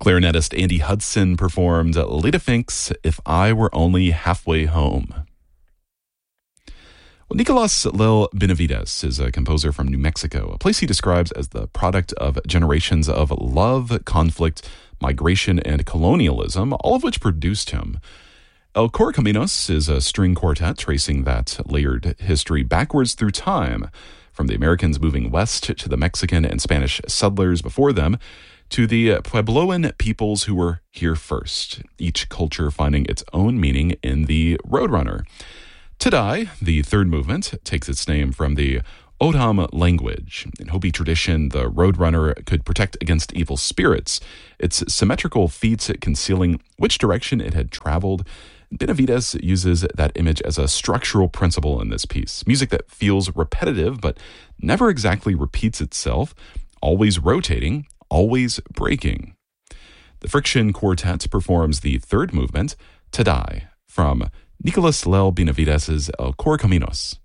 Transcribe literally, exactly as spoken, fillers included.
Clarinetist Andy Hudson performed Lita Fink's If I Were Only Halfway Home. Well, Nicolas Lel Benavides is a composer from New Mexico, a place he describes as the product of generations of love, conflict, migration, and colonialism, all of which produced him. El Correcaminos is a string quartet tracing that layered history backwards through time, from the Americans moving west to the Mexican and Spanish settlers before them, to the Puebloan peoples who were here first, each culture finding its own meaning in the Roadrunner. Tadai, the third movement, takes its name from the O'odham language. In Hopi tradition, the Roadrunner could protect against evil spirits, its symmetrical feet concealing which direction it had traveled. Benavides uses that image as a structural principle in this piece. Music that feels repetitive but never exactly repeats itself, always rotating, always breaking. The Friction Quartet performs the third movement, Tadai, from Nicolas Lel Benavides' El Correcaminos.